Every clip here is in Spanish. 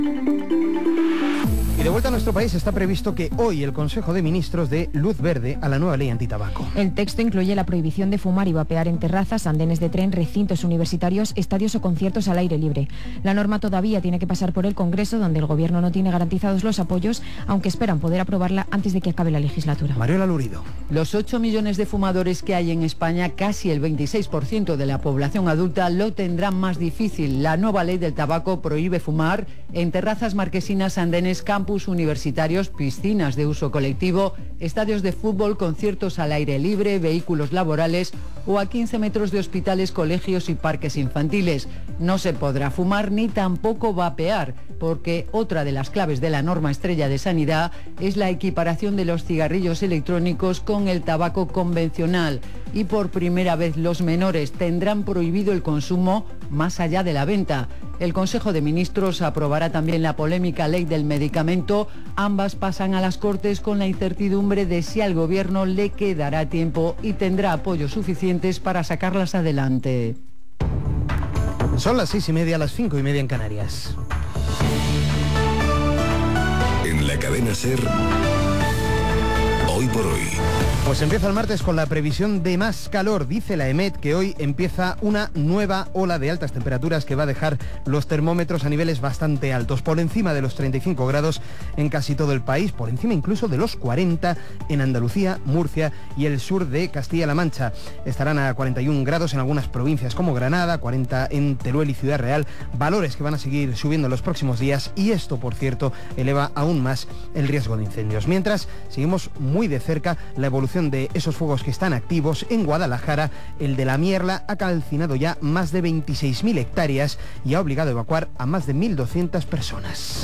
Y de vuelta a nuestro país, está previsto que hoy el Consejo de Ministros dé luz verde a la nueva ley antitabaco. El texto incluye la prohibición de fumar y vapear en terrazas, andenes de tren, recintos universitarios, estadios o conciertos al aire libre. La norma todavía tiene que pasar por el Congreso, donde el Gobierno no tiene garantizados los apoyos, aunque esperan poder aprobarla antes de que acabe la legislatura. Mariola Lurido. Los 8 millones de fumadores que hay en España, casi el 26% de la población adulta, lo tendrán más difícil. La nueva ley del tabaco prohíbe fumar en terrazas marquesinas, andenes, campus universitarios, piscinas de uso colectivo, estadios de fútbol, conciertos al aire libre, vehículos laborales o a 15 metros de hospitales, colegios y parques infantiles. No se podrá fumar ni tampoco vapear, porque otra de las claves de la norma estrella de Sanidad es la equiparación de los cigarrillos electrónicos con el tabaco convencional. Y por primera vez los menores tendrán prohibido el consumo más allá de la venta. El Consejo de Ministros aprobará también la polémica ley del medicamento. Ambas pasan a las Cortes con la incertidumbre de si al Gobierno le quedará tiempo y tendrá apoyos suficientes para sacarlas adelante. Son las 6:30, las 5:30 en Canarias. En la cadena SER, Hoy por Hoy. Pues empieza el martes con la previsión de más calor. Dice la EMET que hoy empieza una nueva ola de altas temperaturas que va a dejar los termómetros a niveles bastante altos, por encima de los 35 grados en casi todo el país, por encima incluso de los 40 en Andalucía, Murcia y el sur de Castilla-La Mancha. Estarán a 41 grados en algunas provincias como Granada, 40 en Teruel y Ciudad Real, valores que van a seguir subiendo en los próximos días, y esto, por cierto, eleva aún más el riesgo de incendios. Mientras, seguimos muy de cerca la evolución de esos fuegos que están activos en Guadalajara. El de la Mierla ha calcinado ya más de 26.000 hectáreas y ha obligado a evacuar a más de 1.200 personas.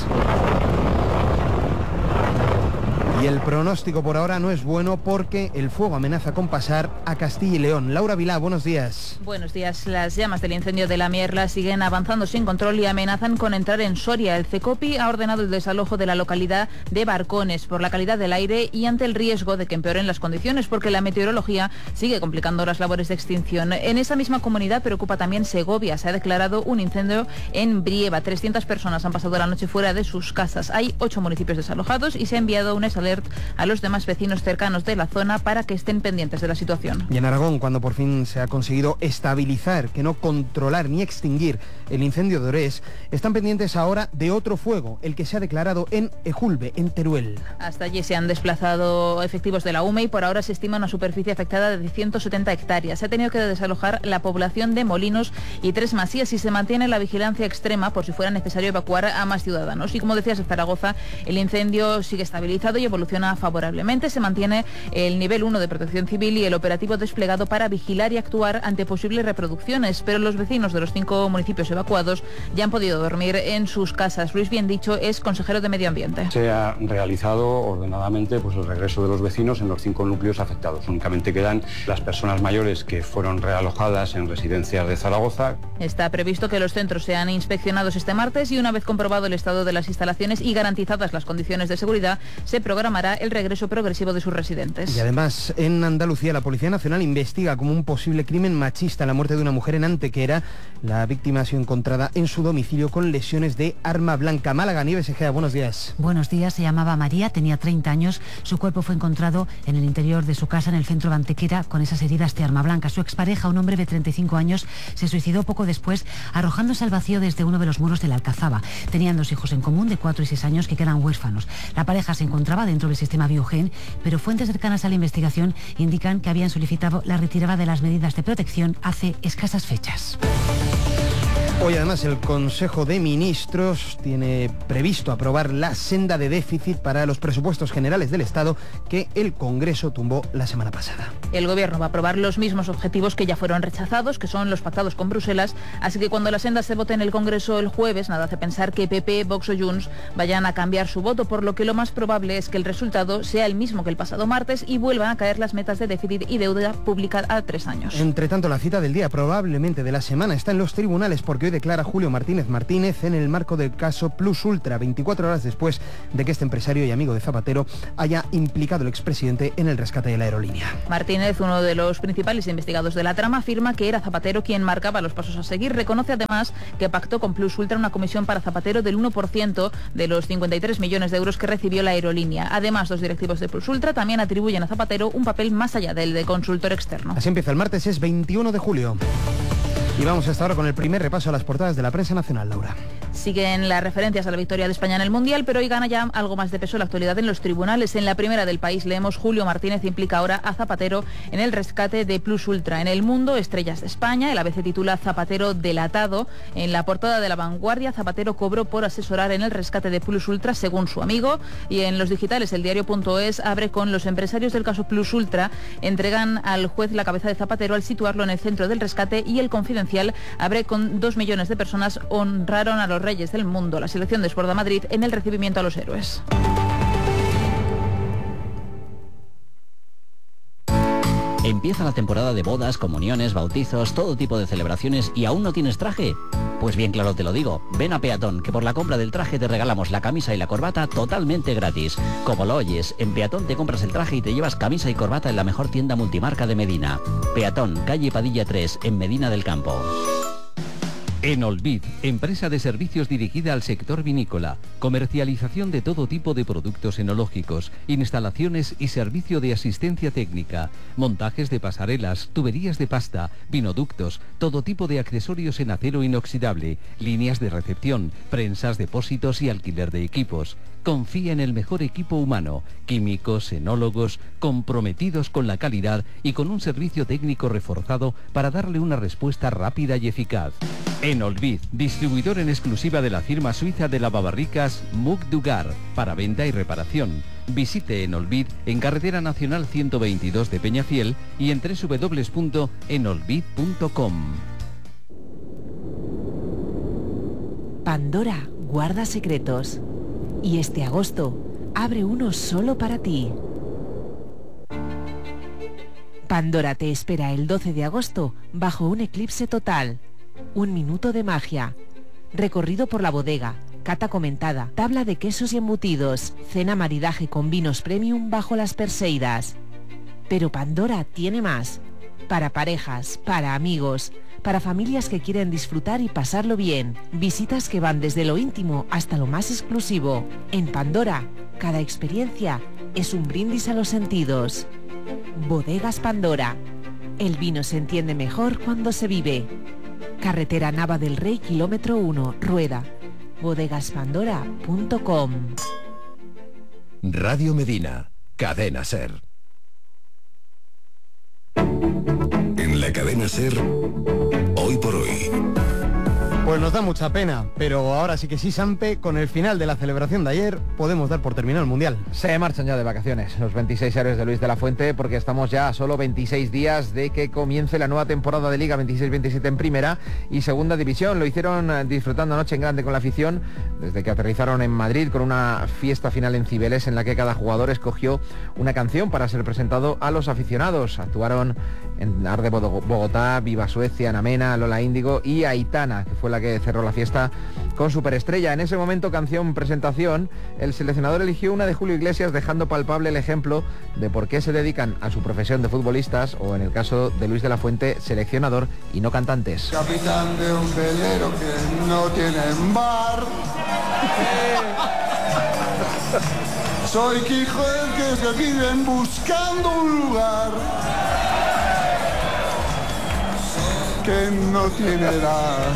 Y el pronóstico por ahora no es bueno porque el fuego amenaza con pasar a Castilla y León. Laura Vilá, buenos días. Buenos días. Las llamas del incendio de la Mierla siguen avanzando sin control y amenazan con entrar en Soria. El CECOPI ha ordenado el desalojo de la localidad de Barcones por la calidad del aire y ante el riesgo de que empeoren las condiciones, porque la meteorología sigue complicando las labores de extinción. En esa misma comunidad preocupa también Segovia. Se ha declarado un incendio en Brieva. 300 personas han pasado la noche fuera de sus casas. Hay 8 municipios desalojados y se ha enviado un alert a los demás vecinos cercanos de la zona para que estén pendientes de la situación. Y en Aragón, cuando por fin se ha conseguido estabilizar, que no controlar ni extinguir el incendio de Orés, están pendientes ahora de otro fuego, el que se ha declarado en Ejulbe, en Teruel. Hasta allí se han desplazado efectivos de la UME y por ahora se estima una superficie afectada de 170 hectáreas. Se ha tenido que desalojar la población de Molinos y Tres Masías y se mantiene la vigilancia extrema por si fuera necesario evacuar a más ciudadanos. Y como decías, en Zaragoza el incendio sigue estabilizado y evoluciona favorablemente. Se mantiene el nivel 1 de protección civil y el operativo desplegado para vigilar y actuar ante posibles reproducciones, pero los vecinos de los 5 municipios evacuados ya han podido dormir en sus casas. Luis Biendicho es consejero de Medio Ambiente. Se ha realizado ordenadamente el regreso de los vecinos en los 5 núcleos afectados. Únicamente quedan las personas mayores que fueron realojadas en residencias de Zaragoza. Está previsto que los centros sean inspeccionados este martes y una vez comprobado el estado de las instalaciones y garantizadas las condiciones de seguridad, se programará el regreso progresivo de sus residentes. Y además, en Andalucía, la Policía Nacional investiga como un posible crimen machista la muerte de una mujer en Antequera. La víctima ha sido encontrada en su domicilio con lesiones de arma blanca. Málaga, Nieves Egea, buenos días. Buenos días, se llamaba María, tenía 30 años. Su cuerpo fue encontrado en el interior de su casa en el centro de Antequera con esas heridas de arma blanca. Su expareja, un hombre de 35 años, se suicidó poco después arrojándose al vacío desde uno de los muros de la Alcazaba. Tenían 2 hijos en común de 4 y 6 años que quedan huérfanos. La pareja se encontraba dentro del sistema Biogen, pero fuentes cercanas a la investigación indican que habían solicitado la retirada de las medidas de protección hace escasas fechas. Hoy además el Consejo de Ministros tiene previsto aprobar la senda de déficit para los presupuestos generales del Estado que el Congreso tumbó la semana pasada. El Gobierno va a aprobar los mismos objetivos que ya fueron rechazados, que son los pactados con Bruselas, así que cuando la senda se vote en el Congreso el jueves, nada hace pensar que PP, Vox o Junts vayan a cambiar su voto, por lo que lo más probable es que el resultado sea el mismo que el pasado martes y vuelvan a caer las metas de déficit y deuda pública a 3 años. Entre tanto, la cita del día, probablemente de la semana, está en los tribunales porque que hoy declara Julio Martínez Martínez en el marco del caso Plus Ultra, 24 horas después de que este empresario y amigo de Zapatero haya implicado al expresidente en el rescate de la aerolínea. Martínez, uno de los principales investigados de la trama, afirma que era Zapatero quien marcaba los pasos a seguir. Reconoce además que pactó con Plus Ultra una comisión para Zapatero del 1% de los 53 millones de euros que recibió la aerolínea. Además, los directivos de Plus Ultra también atribuyen a Zapatero un papel más allá del de consultor externo. Así empieza el martes, es 21 de julio. Y vamos hasta ahora con el primer repaso a las portadas de la prensa nacional, Laura. Siguen las referencias a la victoria de España en el Mundial, pero hoy gana ya algo más de peso la actualidad en los tribunales. En la primera del país leemos: Julio Martínez implica ahora a Zapatero en el rescate de Plus Ultra. En El Mundo, estrellas de España, el ABC titula Zapatero delatado. En la portada de La Vanguardia, Zapatero cobró por asesorar en el rescate de Plus Ultra según su amigo. Y en los digitales, el diario.es abre con: los empresarios del caso Plus Ultra entregan al juez la cabeza de Zapatero al situarlo en el centro del rescate. Y El Confidencial abre con: 2 millones de personas honraron a los reyes del mundo. La selección desborda Madrid en el recibimiento a los héroes. Empieza la temporada de bodas, comuniones, bautizos, todo tipo de celebraciones y ¿aún no tienes traje? Pues bien claro te lo digo, ven a Peatón, que por la compra del traje te regalamos la camisa y la corbata totalmente gratis. Como lo oyes, en Peatón te compras el traje y te llevas camisa y corbata en la mejor tienda multimarca de Medina. Peatón, calle Padilla 3, en Medina del Campo. Enolvid, empresa de servicios dirigida al sector vinícola, comercialización de todo tipo de productos enológicos, instalaciones y servicio de asistencia técnica, montajes de pasarelas, tuberías de pasta, vinoductos, todo tipo de accesorios en acero inoxidable, líneas de recepción, prensas, depósitos y alquiler de equipos. Confía en el mejor equipo humano, químicos, enólogos, comprometidos con la calidad y con un servicio técnico reforzado para darle una respuesta rápida y eficaz. Enolvid, distribuidor en exclusiva de la firma suiza de lavabarricas Muc Dugar, para venta y reparación. Visite Enolvid en Carretera Nacional 122 de Peñafiel y en www.enolvid.com. Pandora guarda secretos. Y este agosto, abre uno solo para ti. Pandora te espera el 12 de agosto bajo un eclipse total. 1 minuto de magia. Recorrido por la bodega, cata comentada, tabla de quesos y embutidos, cena maridaje con vinos premium bajo las Perseidas. Pero Pandora tiene más. Para parejas, para amigos, para familias que quieren disfrutar y pasarlo bien. Visitas que van desde lo íntimo hasta lo más exclusivo. En Pandora, cada experiencia es un brindis a los sentidos. Bodegas Pandora. El vino se entiende mejor cuando se vive. Carretera Nava del Rey, kilómetro 1, Rueda. bodegaspandora.com. Radio Medina, Cadena Ser. En la Cadena Ser, hoy por hoy. Pues nos da mucha pena, pero ahora sí que sí, Sampe, con el final de la celebración de ayer podemos dar por terminado el Mundial. Se marchan ya de vacaciones los 26 héroes de Luis de la Fuente, porque estamos ya a solo 26 días de que comience la nueva temporada de Liga 26-27 en Primera y Segunda División. Lo hicieron disfrutando anoche en grande con la afición, desde que aterrizaron en Madrid con una fiesta final en Cibeles en la que cada jugador escogió una canción para ser presentado a los aficionados. Actuaron en Arde Bogotá, Viva Suecia, Ana Mena, Lola Índigo y Aitana, que fue la que cerró la fiesta con Superestrella. En ese momento, canción presentación, el seleccionador eligió una de Julio Iglesias, dejando palpable el ejemplo de por qué se dedican a su profesión de futbolistas, o en el caso de Luis de la Fuente, seleccionador y no cantantes. Capitán de un velero que no tiene bar. Soy Quijote que se viven buscando un lugar que no tiene edad.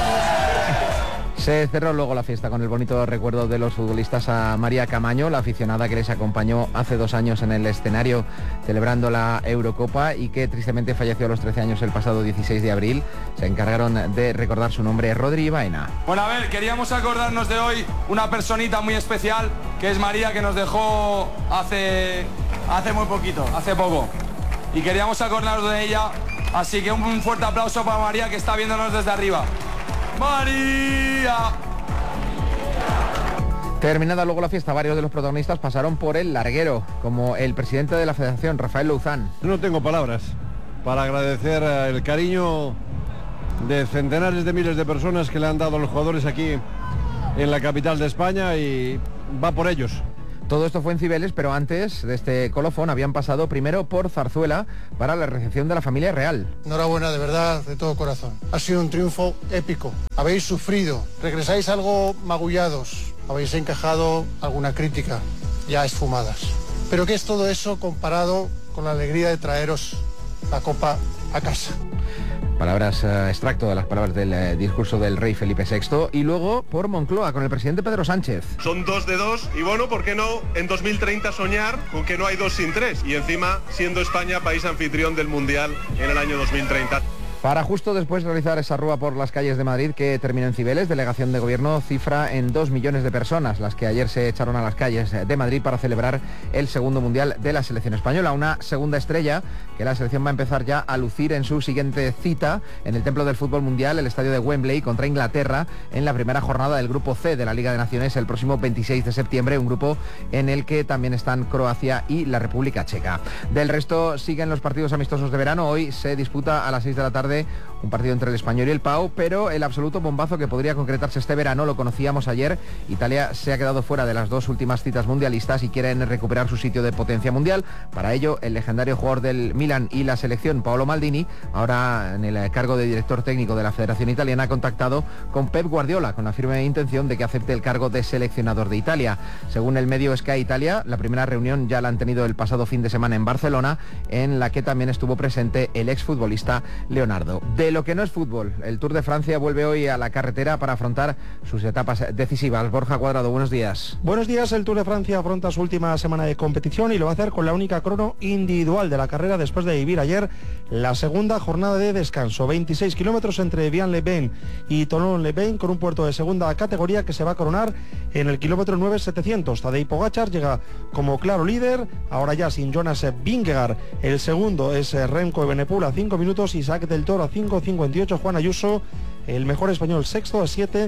Se cerró luego la fiesta con el bonito recuerdo de los futbolistas a María Camaño, la aficionada que les acompañó hace 2 años en el escenario celebrando la Eurocopa y que tristemente falleció a los 13 años el pasado 16 de abril. Se encargaron de recordar su nombre, Rodri Baena. Bueno, a ver, queríamos acordarnos de hoy una personita muy especial, que es María, que nos dejó hace muy poquito, hace poco. Y queríamos acordarnos de ella, así que un fuerte aplauso para María, que está viéndonos desde arriba. ¡María! Terminada luego la fiesta, varios de los protagonistas pasaron por el larguero, como el presidente de la Federación, Rafael Louzán. No tengo palabras para agradecer el cariño de centenares de miles de personas que le han dado a los jugadores aquí en la capital de España y va por ellos. Todo esto fue en Cibeles, pero antes de este colofón habían pasado primero por Zarzuela para la recepción de la familia real. Enhorabuena, de verdad, de todo corazón. Ha sido un triunfo épico. Habéis sufrido, regresáis algo magullados, habéis encajado alguna crítica ya esfumadas. Pero ¿qué es todo eso comparado con la alegría de traeros la copa a casa? Palabras, extracto de las palabras del discurso del rey Felipe VI. Y luego por Moncloa con el presidente Pedro Sánchez. Son 2 de 2 y bueno, ¿por qué no en 2030 soñar con que no hay 2 sin 3? Y encima siendo España país anfitrión del Mundial en el año 2030. Para justo después realizar esa rúa por las calles de Madrid que terminó en Cibeles, delegación de gobierno cifra en 2 millones de personas las que ayer se echaron a las calles de Madrid para celebrar el segundo mundial de la selección española. Una segunda estrella que la selección va a empezar ya a lucir en su siguiente cita en el templo del fútbol mundial, el estadio de Wembley, contra Inglaterra en la primera jornada del grupo C de la Liga de Naciones el próximo 26 de septiembre, un grupo en el que también están Croacia y la República Checa. Del resto siguen los partidos amistosos de verano. Hoy se disputa a las 6 de la tarde un partido entre el Español y el Pau, pero el absoluto bombazo que podría concretarse este verano lo conocíamos ayer. Italia se ha quedado fuera de las 2 últimas citas mundialistas y quieren recuperar su sitio de potencia mundial. Para ello, el legendario jugador del Milan y la selección, Paolo Maldini, ahora en el cargo de director técnico de la Federación Italiana, ha contactado con Pep Guardiola con la firme intención de que acepte el cargo de seleccionador de Italia. Según el medio Sky Italia, la primera reunión ya la han tenido el pasado fin de semana en Barcelona, en la que también estuvo presente el exfutbolista Leonardo. De lo que no es fútbol, el Tour de Francia vuelve hoy a la carretera para afrontar sus etapas decisivas. Borja Cuadrado, buenos días. Buenos días. El Tour de Francia afronta su última semana de competición y lo va a hacer con la única crono individual de la carrera después de vivir ayer la segunda jornada de descanso. 26 kilómetros entre Vian-les-Bains y Thonon-les-Bains, con un puerto de segunda categoría que se va a coronar en el kilómetro 9,700. Tadej Pogačar llega como claro líder, ahora ya sin Jonas Vingegaard. El segundo es Remco Evenepoel a 5 minutos, Isaac del Toro a 5,58, Juan Ayuso, el mejor español, sexto, a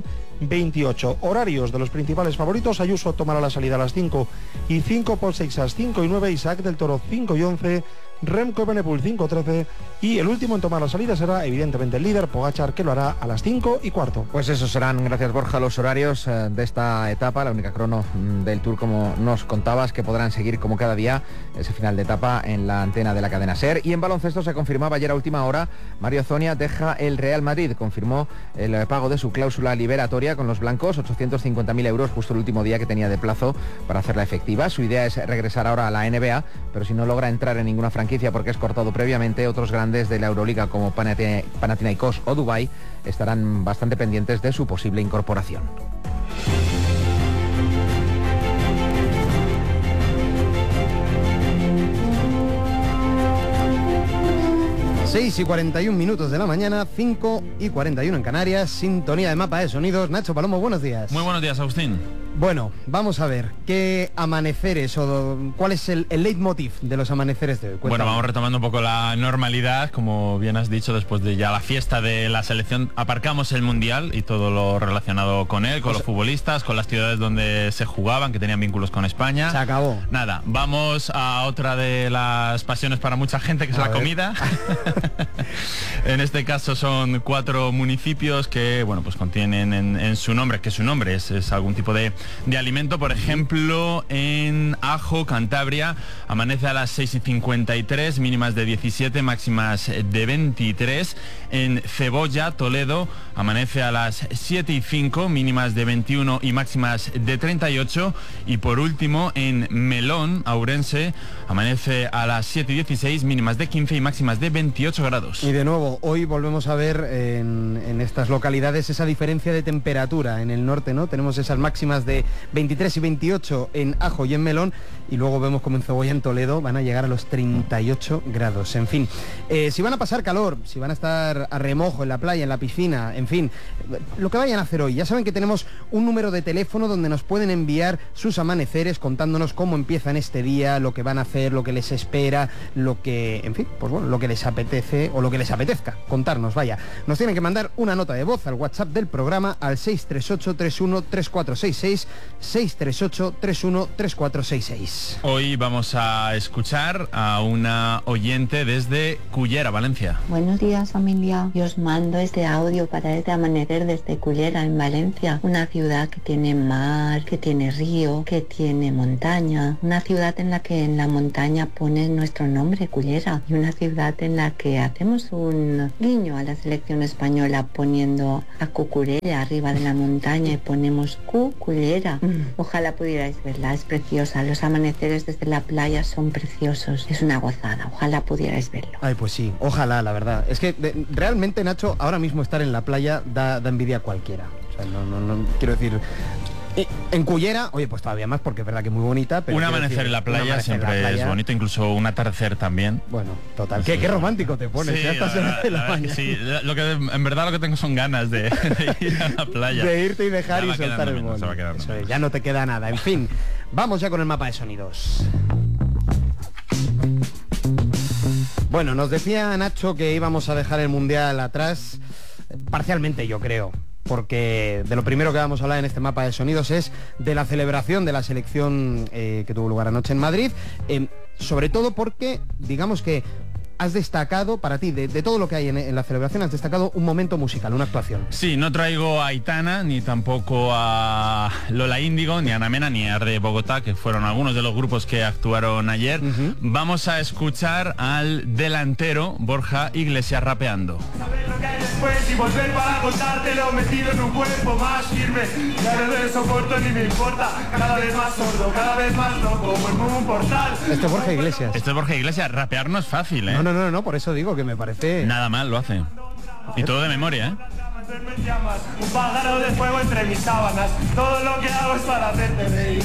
7,28. Horarios de los principales favoritos: Ayuso tomará la salida a las 5:05, Paul Seixas 5:09, Isaac del Toro 5:11, Remco Evenepoel 5:13 y el último en tomar la salida será evidentemente el líder, Pogačar, que lo hará a las 5:15. Pues esos serán, gracias Borja, los horarios de esta etapa, la única crono del Tour, como nos contabas, que podrán seguir como cada día ese final de etapa en la antena de la cadena SER. Y en baloncesto se confirmaba ayer a última hora, Mario Zonia deja el Real Madrid, confirmó el pago de su cláusula liberatoria con los blancos, 850.000 euros, justo el último día que tenía de plazo para hacerla efectiva. Su idea es regresar ahora a la NBA, pero si no logra entrar en ninguna franquicia porque es cortado previamente, otros grandes de la Euroliga como Panathinaikos o Dubái estarán bastante pendientes de su posible incorporación. Seis y 41 minutos de la mañana, 5:41 en Canarias, sintonía de Mapa de Sonidos. Nacho Palomo, buenos días. Muy buenos días, Agustín. Bueno, vamos a ver, ¿qué amaneceres o cuál es el leitmotiv de los amaneceres de hoy? Cuéntame. Bueno, vamos retomando un poco la normalidad, como bien has dicho, después de ya la fiesta de la selección, aparcamos el Mundial y todo lo relacionado con él, con los futbolistas, con las ciudades donde se jugaban, que tenían vínculos con España. Se acabó. Nada, vamos a otra de las pasiones para mucha gente, que es la comida. En este caso son 4 municipios que, bueno, pues contienen en su nombre, que su nombre es algún tipo de alimento. Por ejemplo, en Ajo, Cantabria, amanece a las 6:53, mínimas de 17, máximas de 23. En Cebolla, Toledo, amanece a las 7:05, mínimas de 21 y máximas de 38. Y por último, en Melón, Ourense, amanece a las 7:16, mínimas de 15 y máximas de 28 grados. Y de nuevo, hoy volvemos a ver en estas localidades esa diferencia de temperatura. En el norte, ¿no? Tenemos esas máximas de 23 y 28 en Ajo y en Melón, y luego vemos como en Cebolla, en Toledo, van a llegar a los 38 grados. En fin, si van a pasar calor, si van a estar a remojo en la playa, en la piscina, en fin, lo que vayan a hacer hoy. Ya saben que tenemos un número de teléfono donde nos pueden enviar sus amaneceres contándonos cómo empiezan este día, lo que van a hacer, lo que les espera, lo que, en fin, pues bueno, lo que les apetece o lo que les apetezca contarnos, vaya. Nos tienen que mandar una nota de voz al WhatsApp del programa al 638 31 3466 638-313466. Hoy vamos a escuchar a una oyente desde Cullera, Valencia. Buenos días, familia. Yo os mando este audio para este amanecer desde Cullera, en Valencia. Una ciudad que tiene mar, que tiene río, que tiene montaña. Una ciudad en la que en la montaña pone nuestro nombre, Cullera. Y una ciudad en la que hacemos un guiño a la selección española poniendo a Cucurella arriba de la montaña y ponemos Cullera. Ojalá pudierais verla, es preciosa. Los amaneceres desde la playa son preciosos. Es una gozada, ojalá pudierais verlo. Ay, pues sí, ojalá, la verdad. Es que realmente, Nacho, ahora mismo estar en la playa da envidia a cualquiera. O sea, no quiero decir... En Cullera, oye, pues todavía más, porque es verdad que es muy bonita, pero... Un amanecer en la playa siempre es bonito, incluso un atardecer también. Bueno, total. Qué romántico te pones, sí, ya estás en la mañana. Sí, en verdad lo que tengo son ganas de ir a la playa. De irte y dejar y soltar el boli. Eso es, ya no te queda nada. En fin, vamos ya con el mapa de sonidos. Bueno, nos decía Nacho que íbamos a dejar el Mundial atrás, parcialmente yo creo, porque de lo primero que vamos a hablar en este mapa de sonidos es de la celebración de la selección que tuvo lugar anoche en Madrid, sobre todo porque, digamos que has destacado, para ti, de todo lo que hay en la celebración, has destacado un momento musical, una actuación. Sí, no traigo a Aitana, ni tampoco a Lola Índigo, ni a Ana Mena, ni a Arde Bogotá, que fueron algunos de los grupos que actuaron ayer. Vamos a escuchar al delantero Borja Iglesias rapeando. Y volver para contártelo, metido en un cuerpo más firme. Ya no le soporto ni me importa. Cada vez más sordo, cada vez más loco, como en un portal. Este es Borja Iglesias. Este es Borja Iglesias. Rapear no es fácil, ¿eh? No, por eso digo que me parece... Nada mal lo hace. Y todo de memoria, ¿eh? Un pájaro de fuego entre mis sábanas. Todo lo que hago es para hacerte reír.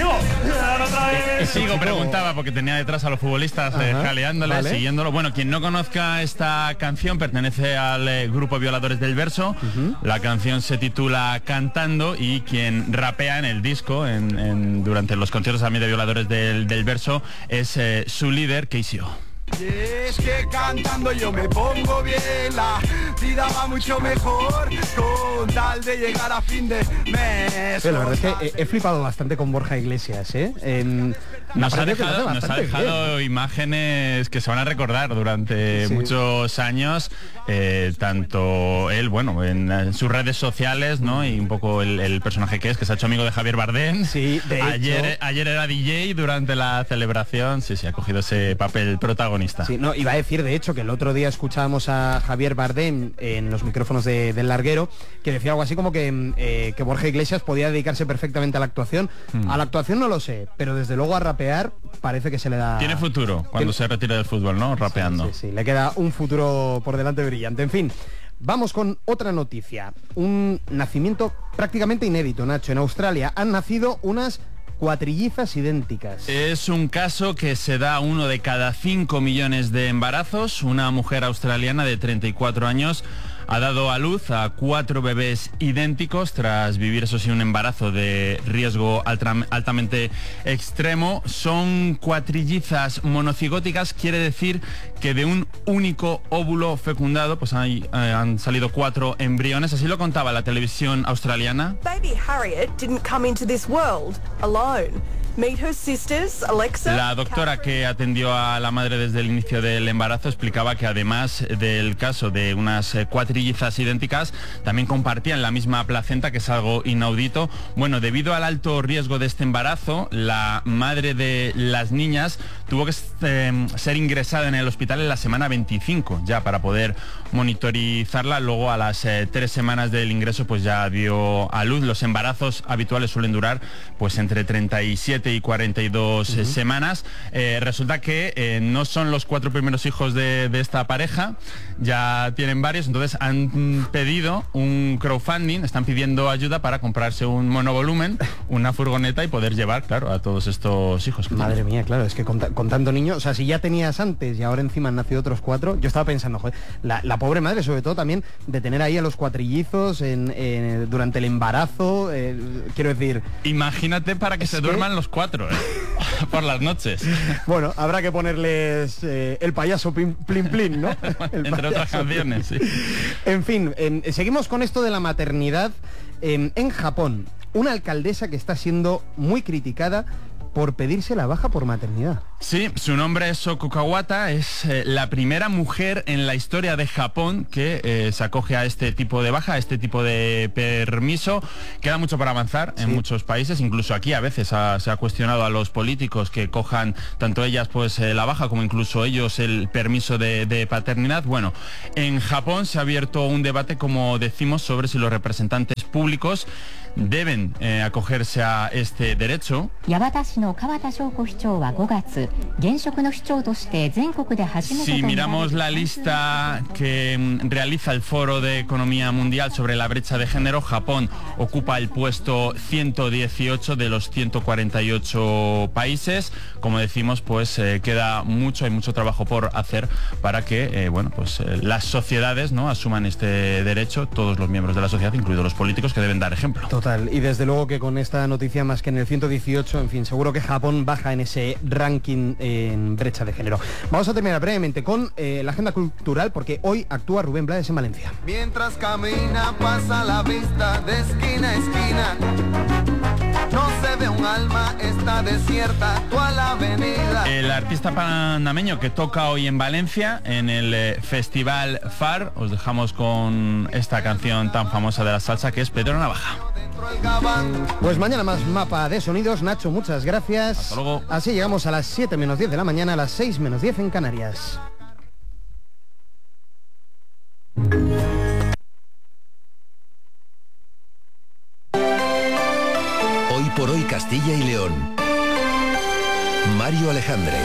Sigo, preguntaba, porque tenía detrás a los futbolistas jaleándole, vale. siguiéndolo. Bueno, quien no conozca esta canción pertenece al grupo Violadores del Verso. La canción se titula Cantando, y quien rapea en el disco durante los conciertos también de Violadores del Verso es su líder, KCO. Y es que cantando yo me pongo bien, la vida va mucho mejor con tal de llegar a fin de mes. Sí, la verdad es que he flipado bastante con Borja Iglesias, ¿eh? Nos ha dejado imágenes que se van a recordar durante muchos años, tanto él, bueno, en sus redes sociales, ¿no? Y un poco el personaje que se ha hecho amigo de Javier Bardem. Sí, de ayer era DJ durante la celebración, sí, ha cogido ese papel protagonista. Sí, no, iba a decir, de hecho, que el otro día escuchábamos a Javier Bardem en los micrófonos del Larguero, que decía algo así como que Borja Iglesias podía dedicarse perfectamente a la actuación. A la actuación no lo sé, pero desde luego a rapear parece que se le da... Tiene futuro cuando se retire del fútbol, ¿no? Rapeando. Sí, le queda un futuro por delante brillante. En fin, vamos con otra noticia. Un nacimiento prácticamente inédito, Nacho. En Australia han nacido unas cuatrillizas idénticas. Es un caso que se da a 1 de cada 5 millones de embarazos. Una mujer australiana de 34 años ha dado a luz a 4 bebés idénticos tras vivir, eso sí, un embarazo de riesgo altamente extremo. Son cuatrillizas monocigóticas, quiere decir que de un único óvulo fecundado pues han salido 4 embriones. Así lo contaba la televisión australiana. Baby Harriet didn't come into this world alone. Meet her sisters, Alexa. La doctora que atendió a la madre desde el inicio del embarazo explicaba que además del caso de unas cuatrillizas idénticas, también compartían la misma placenta, que es algo inaudito. Bueno, debido al alto riesgo de este embarazo, la madre de las niñas tuvo que ser ingresada en el hospital en la semana 25 ya para poder monitorizarla. Luego, a las 3 semanas del ingreso, pues ya dio a luz. Los embarazos habituales suelen durar pues entre 37 y 42 semanas. Resulta que no son los 4 primeros hijos de esta pareja, ya tienen varios, entonces han pedido un crowdfunding, están pidiendo ayuda para comprarse un monovolumen, una furgoneta y poder llevar, claro, a todos estos hijos. Madre mía, claro, es que con tanto niño, o sea, si ya tenías antes y ahora encima han nacido otros 4, yo estaba pensando, joder, la pobre madre, sobre todo también de tener ahí a los cuatrillizos durante el embarazo, quiero decir... Imagínate para que se duerman los 4, por las noches. Bueno, habrá que ponerles el payaso Plin Plin, ¿no? Entre otras canciones, sí. En fin, seguimos con esto de la maternidad. En Japón, una alcaldesa que está siendo muy criticada por pedirse la baja por maternidad. Sí, su nombre es Soko Kawata, es la primera mujer en la historia de Japón que se acoge a este tipo de baja, a este tipo de permiso. Queda mucho para avanzar en muchos países, incluso aquí a veces se ha cuestionado a los políticos que cojan tanto ellas pues la baja como incluso ellos el permiso de paternidad. Bueno, en Japón se ha abierto un debate, como decimos, sobre si los representantes públicos deben acogerse a este derecho. Si miramos la lista que realiza el Foro de Economía Mundial sobre la brecha de género, Japón ocupa el puesto 118 de los 148 países. Como decimos, pues queda mucho, hay mucho trabajo por hacer para que las sociedades, ¿no?, asuman este derecho, todos los miembros de la sociedad, incluidos los políticos, que deben dar ejemplo. Total, y desde luego que con esta noticia, más que en el 118, en fin, seguro que Japón baja en ese ranking en brecha de género. Vamos a terminar brevemente con la agenda cultural, porque hoy actúa Rubén Blades en Valencia. Mientras camina pasa la vista de esquina a esquina. No se ve un alma, está desierta toda la avenida. El artista panameño que toca hoy en Valencia en el Festival FAR, os dejamos con esta canción tan famosa de la salsa que es Pedro Navaja. Pues mañana más mapa de sonidos. Nacho, muchas gracias. Hasta luego. Así llegamos a las 7 menos 10 de la mañana, a las 6 menos 10 en Canarias. Hoy por hoy Castilla y León. Mario Alejandre.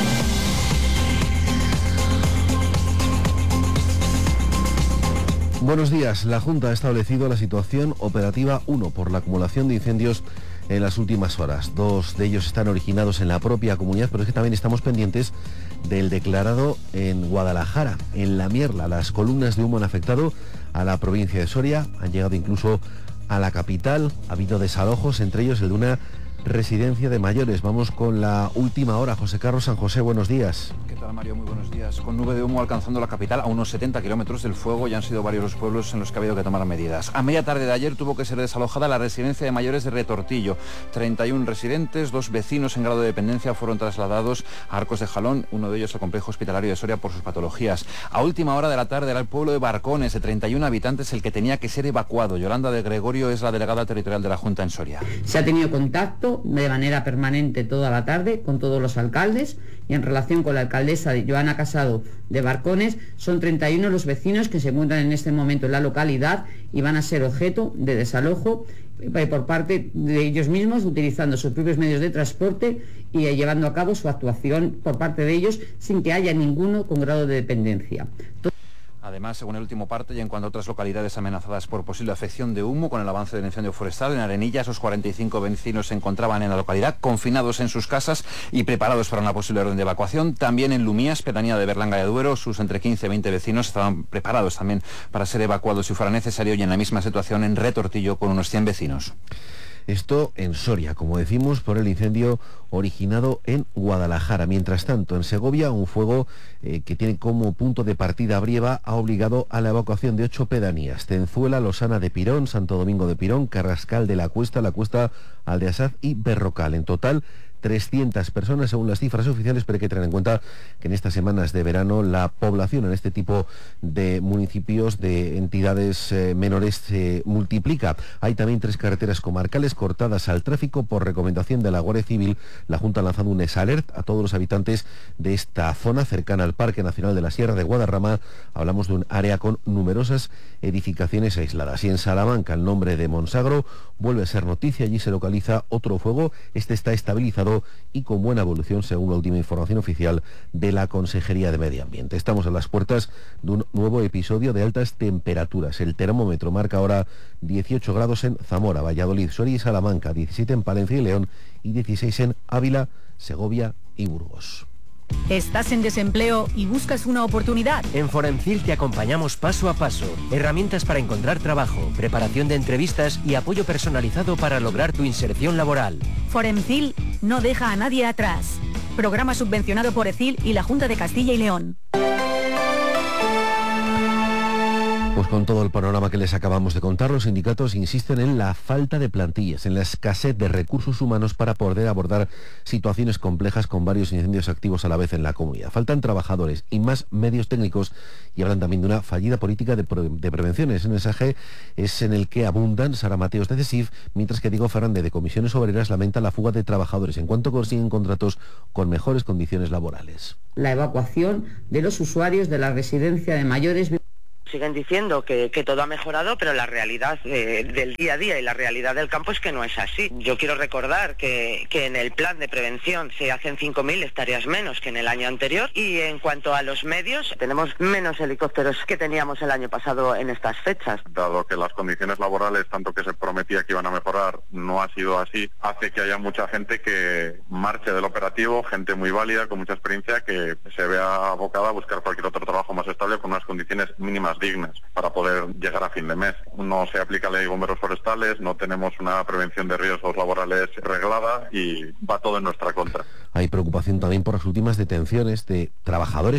Buenos días. La Junta ha establecido la situación operativa 1 por la acumulación de incendios en las últimas horas. 2 de ellos están originados en la propia comunidad, pero es que también estamos pendientes del declarado en Guadalajara, en La Mierla. Las columnas de humo han afectado a la provincia de Soria, han llegado incluso a la capital. Ha habido desalojos, entre ellos el de una residencia de mayores. Vamos con la última hora. José Carlos San José, buenos días. ¿Qué tal, Mario? Muy buenos días. Con nube de humo alcanzando la capital a unos 70 kilómetros del fuego, ya han sido varios los pueblos en los que ha habido que tomar medidas. A media tarde de ayer tuvo que ser desalojada la residencia de mayores de Retortillo. 31 residentes, 2 vecinos en grado de dependencia fueron trasladados a Arcos de Jalón, uno de ellos al complejo hospitalario de Soria por sus patologías. A última hora de la tarde era el pueblo de Barcones, de 31 habitantes, el que tenía que ser evacuado. Yolanda de Gregorio es la delegada territorial de la Junta en Soria. Se ha tenido contacto de manera permanente toda la tarde con todos los alcaldes, y en relación con la alcaldesa Joana Casado de Barcones, son 31 los vecinos que se encuentran en este momento en la localidad y van a ser objeto de desalojo por parte de ellos mismos, utilizando sus propios medios de transporte y llevando a cabo su actuación por parte de ellos sin que haya ninguno con grado de dependencia. Además, según el último parte, y en cuanto a otras localidades amenazadas por posible afección de humo con el avance del incendio forestal, en Arenilla esos 45 vecinos se encontraban en la localidad confinados en sus casas y preparados para una posible orden de evacuación. También en Lumías, pedanía de Berlanga de Duero, sus entre 15 y 20 vecinos estaban preparados también para ser evacuados si fuera necesario, y en la misma situación en Retortillo con unos 100 vecinos. Esto en Soria, como decimos, por el incendio originado en Guadalajara. Mientras tanto, en Segovia, un fuego que tiene como punto de partida Brieva ha obligado a la evacuación de 8 pedanías: Tenzuela, Losana de Pirón, Santo Domingo de Pirón, Carrascal de la Cuesta Aldeasaz y Berrocal. En total, 300 personas según las cifras oficiales, pero hay que tener en cuenta que en estas semanas de verano la población en este tipo de municipios, de entidades menores, se multiplica. Hay también 3 carreteras comarcales cortadas al tráfico por recomendación de la Guardia Civil. La Junta ha lanzado un S-Alert a todos los habitantes de esta zona cercana al Parque Nacional de la Sierra de Guadarrama. Hablamos de un área con numerosas edificaciones aisladas. Y en Salamanca, el nombre de Monsagro vuelve a ser noticia. Allí se localiza otro fuego. Este está estabilizado y con buena evolución, según la última información oficial de la Consejería de Medio Ambiente. Estamos a las puertas de un nuevo episodio de altas temperaturas. El termómetro marca ahora 18 grados en Zamora, Valladolid, Soria y Salamanca, 17 en Palencia y León y 16 en Ávila, Segovia y Burgos. ¿Estás en desempleo y buscas una oportunidad? En Foremcil te acompañamos paso a paso. Herramientas para encontrar trabajo, preparación de entrevistas y apoyo personalizado para lograr tu inserción laboral. Foremcil no deja a nadie atrás. Programa subvencionado por ECIL y la Junta de Castilla y León. Pues con todo el panorama que les acabamos de contar, los sindicatos insisten en la falta de plantillas, en la escasez de recursos humanos para poder abordar situaciones complejas con varios incendios activos a la vez en la comunidad. Faltan trabajadores y más medios técnicos, y hablan también de una fallida política de prevención. Ese mensaje es en el que abundan Sara Mateos de CESIF, mientras que Diego Fernández de Comisiones Obreras lamenta la fuga de trabajadores en cuanto consiguen contratos con mejores condiciones laborales. La evacuación de los usuarios de la residencia de mayores. Siguen diciendo que todo ha mejorado, pero la realidad del día a día y la realidad del campo es que no es así. Yo quiero recordar que en el plan de prevención se hacen 5.000 tareas menos que en el año anterior, y en cuanto a los medios, tenemos menos helicópteros que teníamos el año pasado en estas fechas. Dado que las condiciones laborales, tanto que se prometía que iban a mejorar, no ha sido así, hace que haya mucha gente que marche del operativo, gente muy válida, con mucha experiencia, que se vea abocada a buscar cualquier otro trabajo más estable con unas condiciones mínimas dignas para poder llegar a fin de mes. No se aplica la ley de bomberos forestales, no tenemos una prevención de riesgos laborales reglada y va todo en nuestra contra. Hay preocupación también por las últimas detenciones de trabajadores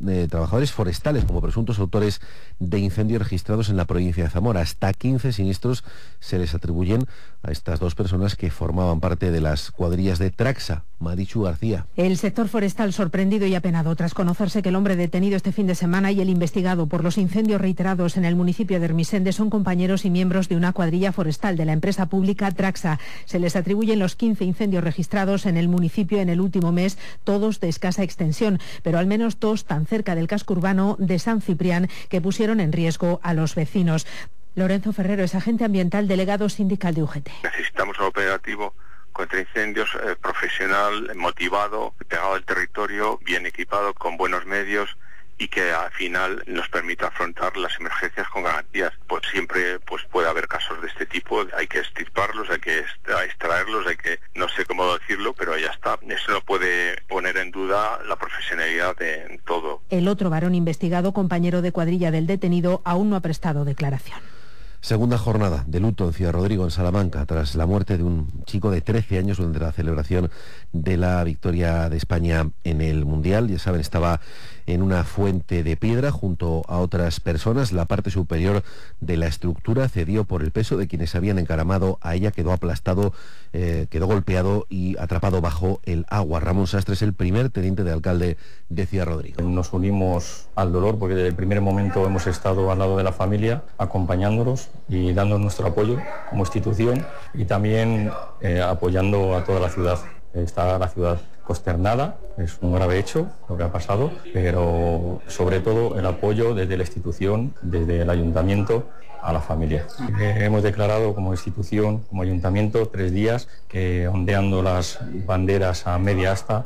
forestales como presuntos autores de incendios registrados en la provincia de Zamora. Hasta 15 siniestros se les atribuyen a estas dos personas que formaban parte de las cuadrillas de Traxa. Marichu García. El sector forestal sorprendido y apenado tras conocerse que el hombre detenido este fin de semana y el investigado por los incendios reiterados en el municipio de Ermessende son compañeros y miembros de una cuadrilla forestal de la empresa pública Traxa. Se les atribuyen los 15 incendios registrados en el municipio en el último mes, todos de escasa extensión, pero al menos 2 tan cerca del casco urbano de San Ciprián que pusieron en riesgo a los vecinos. Lorenzo Ferrero es agente ambiental, delegado sindical de UGT. Necesitamos un operativo contra incendios profesional, motivado, pegado al territorio, bien equipado, con buenos medios y que al final nos permita afrontar las emergencias con garantías. Pues siempre puede haber casos de este tipo, hay que extirparlos, hay que extraerlos, no sé cómo decirlo, pero ya está. Eso no puede poner en duda la profesionalidad de todo. El otro varón investigado, compañero de cuadrilla del detenido, aún no ha prestado declaración. Segunda jornada de luto en Ciudad Rodrigo, en Salamanca, tras la muerte de un chico de 13 años durante la celebración de la victoria de España en el Mundial. Ya saben, estaba en una fuente de piedra junto a otras personas. La parte superior de la estructura cedió por el peso de quienes habían encaramado a ella. Quedó aplastado, quedó golpeado y atrapado bajo el agua. Ramón Sastre es el primer teniente de alcalde de Ciudad Rodrigo. Nos unimos al dolor porque desde el primer momento hemos estado al lado de la familia, acompañándolos y dando nuestro apoyo como institución y también apoyando a toda la ciudad. Está la ciudad consternada, es un grave hecho lo que ha pasado, pero sobre todo el apoyo desde la institución, desde el ayuntamiento a la familia. Hemos declarado como institución, como ayuntamiento, 3 días que ondeando las banderas a media asta.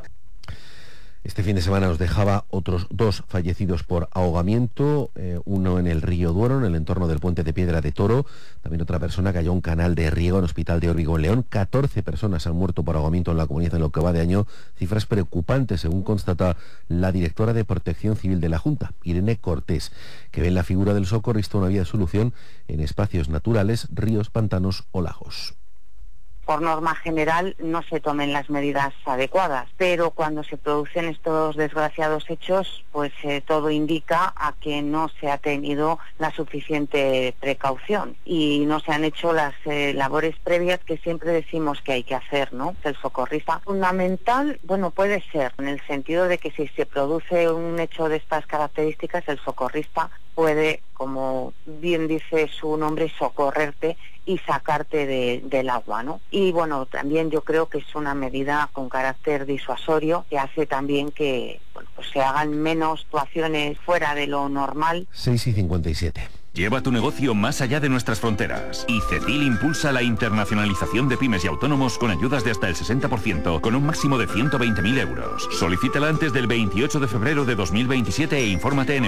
Este fin de semana nos dejaba otros 2 fallecidos por ahogamiento, uno en el río Duero, en el entorno del puente de Piedra de Toro. También otra persona cayó a un canal de riego en Hospital de Órbigo, en León. 14 personas han muerto por ahogamiento en la comunidad en lo que va de año. Cifras preocupantes, según constata la directora de Protección Civil de la Junta, Irene Cortés, que ve en la figura del socorrista una vía de solución en espacios naturales, ríos, pantanos o lagos. Por norma general no se tomen las medidas adecuadas, pero cuando se producen estos desgraciados hechos, pues todo indica a que no se ha tenido la suficiente precaución y no se han hecho las labores previas que siempre decimos que hay que hacer, ¿no? El socorrista fundamental, bueno, puede ser, en el sentido de que si se produce un hecho de estas características, el socorrista puede, como bien dice su nombre, socorrerte y sacarte del agua, ¿no? Y bueno, también yo creo que es una medida con carácter disuasorio que hace también que pues se hagan menos actuaciones fuera de lo normal. 6:57. Lleva tu negocio más allá de nuestras fronteras. Y CECIL impulsa la internacionalización de pymes y autónomos con ayudas de hasta el 60%, con un máximo de 120.000 euros. Solicítala antes del 28 de febrero de 2027 e infórmate en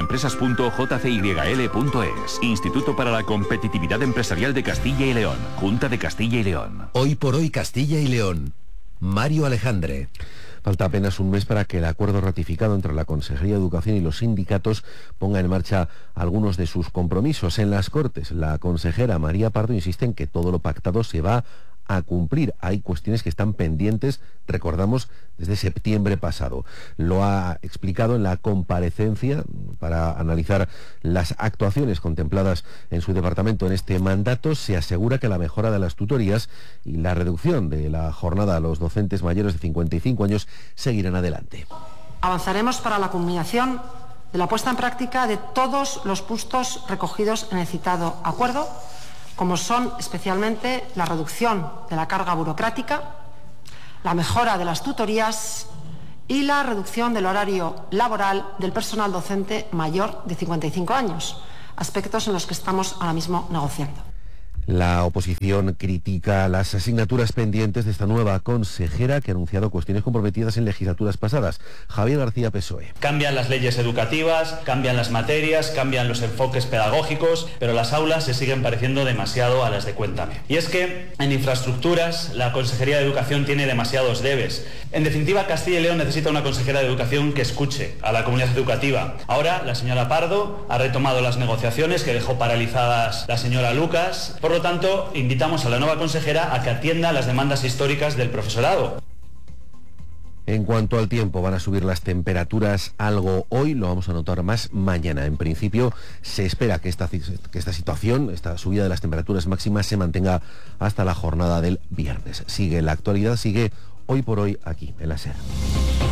empresas.jcyl.es. Instituto para la Competitividad Empresarial de Castilla y León. Junta de Castilla y León. Hoy por hoy Castilla y León. Mario Alejandre. Falta apenas un mes para que el acuerdo ratificado entre la Consejería de Educación y los sindicatos ponga en marcha algunos de sus compromisos. En las Cortes, la consejera María Pardo insiste en que todo lo pactado se va a cumplir. Hay cuestiones que están pendientes, recordamos, desde septiembre pasado. Lo ha explicado en la comparecencia para analizar las actuaciones contempladas en su departamento en este mandato. Se asegura que la mejora de las tutorías y la reducción de la jornada a los docentes mayores de 55 años seguirán adelante. Avanzaremos para la culminación de la puesta en práctica de todos los puntos recogidos en el citado acuerdo, como son especialmente la reducción de la carga burocrática, la mejora de las tutorías y la reducción del horario laboral del personal docente mayor de 55 años, aspectos en los que estamos ahora mismo negociando. La oposición critica las asignaturas pendientes de esta nueva consejera que ha anunciado cuestiones comprometidas en legislaturas pasadas. Javier García, PSOE. Cambian las leyes educativas, cambian las materias, cambian los enfoques pedagógicos, pero las aulas se siguen pareciendo demasiado a las de Cuéntame. Y es que en infraestructuras la Consejería de Educación tiene demasiados debes. En definitiva, Castilla y León necesita una consejera de Educación que escuche a la comunidad educativa. Ahora la señora Pardo ha retomado las negociaciones que dejó paralizadas la señora Lucas. Por lo tanto, invitamos a la nueva consejera a que atienda las demandas históricas del profesorado. En cuanto al tiempo, van a subir las temperaturas algo hoy, lo vamos a notar más mañana. En principio, se espera que esta situación, esta subida de las temperaturas máximas, se mantenga hasta la jornada del viernes. Sigue la actualidad, sigue Hoy por Hoy aquí en la SER.